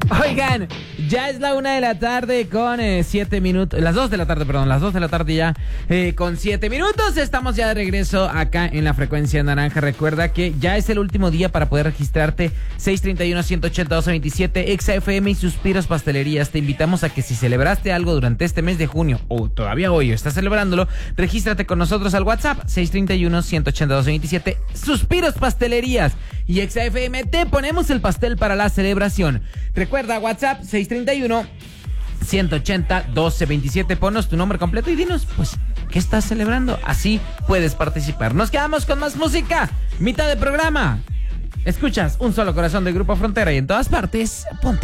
Oigan, ya es la 1:00 con 7 minutos. Las 2:00, perdón. Las 2:00 ya con 7 minutos. Estamos ya de regreso acá en la frecuencia naranja. Recuerda que ya es el último día para poder registrarte. 631-180-1227, XFM y Suspiros Pastelerías. Te invitamos a que si celebraste algo durante este mes de junio o todavía hoy estás celebrándolo, regístrate con nosotros al WhatsApp 631-180-1227, Suspiros Pastelerías y XFM. Te ponemos el pastel para la celebración. Recuerda, WhatsApp 631-180-1227. Ponos tu nombre completo y dinos, pues, ¿qué estás celebrando? Así puedes participar. Nos quedamos con más música. Mitad de programa. Escuchas Un Solo Corazón del Grupo Frontera y en todas partes, ponte.